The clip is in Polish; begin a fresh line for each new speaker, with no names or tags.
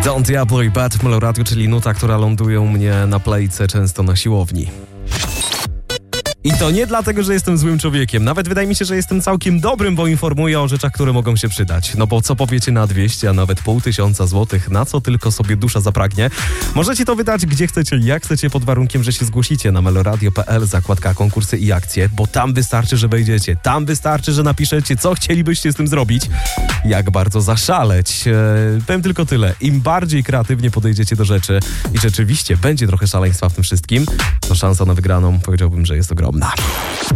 Don't Diablo i Bad w Meloradiu, czyli nuta, która ląduje u mnie na playce często na siłowni. I to nie dlatego, że jestem złym człowiekiem. Nawet wydaje mi się, że jestem całkiem dobrym, bo informuję o rzeczach, które mogą się przydać. No bo co powiecie na 200, a nawet 500 złotych, na co tylko sobie dusza zapragnie. Możecie to wydać gdzie chcecie, jak chcecie, pod warunkiem, że się zgłosicie na meloradio.pl, zakładka konkursy i akcje, bo tam wystarczy, że wejdziecie. Tam wystarczy, że napiszecie, co chcielibyście z tym zrobić. Jak bardzo zaszaleć. Powiem tylko tyle. Im bardziej kreatywnie podejdziecie do rzeczy i rzeczywiście będzie trochę szaleństwa w tym wszystkim, to szansa na wygraną, powiedziałbym, że jest ogromna.